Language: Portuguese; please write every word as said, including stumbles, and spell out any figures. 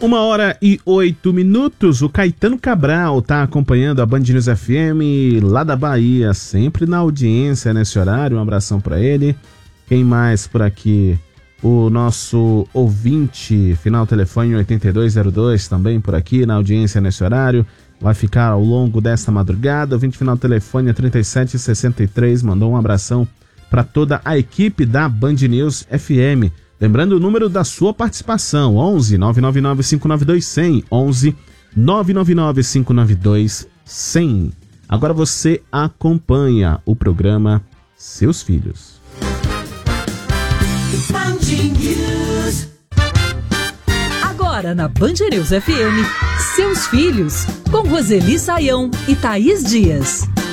Uma hora e oito minutos, o Caetano Cabral tá acompanhando a Band News F M lá da Bahia, sempre na audiência nesse horário, um abração pra ele. Quem mais por aqui? O nosso ouvinte, final telefone oitenta e dois zero dois, também por aqui na audiência nesse horário, vai ficar ao longo desta madrugada. O ouvinte final telefone trinta e sete sessenta e três, mandou um abração para toda a equipe da Band News F M. Lembrando o número da sua participação, onze nove nove nove cinco nove dois zero zero, onze nove nove nove cinco nove dois zero zero. Agora você acompanha o programa Seus Filhos. Agora na Band News F M, Seus Filhos, com Roseli Saião e Thaís Dias.